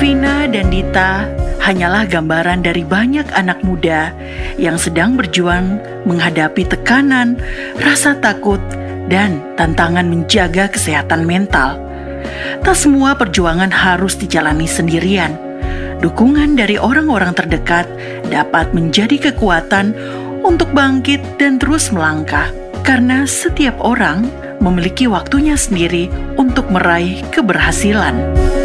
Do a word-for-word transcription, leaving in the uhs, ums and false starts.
Vina dan Dita hanyalah gambaran dari banyak anak muda yang sedang berjuang menghadapi tekanan, rasa takut, dan tantangan menjaga kesehatan mental. Tak semua perjuangan harus dijalani sendirian. Dukungan dari orang-orang terdekat dapat menjadi kekuatan untuk bangkit dan terus melangkah. Karena setiap orang memiliki waktunya sendiri untuk meraih keberhasilan.